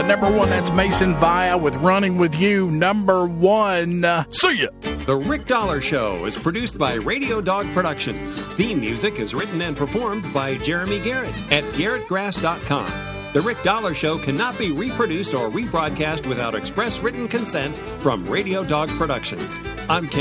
The number one, that's Mason Via with Running With You. Number one. See ya. The Rick Dollar Show is produced by Radio Dog Productions. Theme music is written and performed by Jeremy Garrett at garrettgrass.com. The Rick Dollar Show cannot be reproduced or rebroadcast without express written consent from Radio Dog Productions. I'm Ken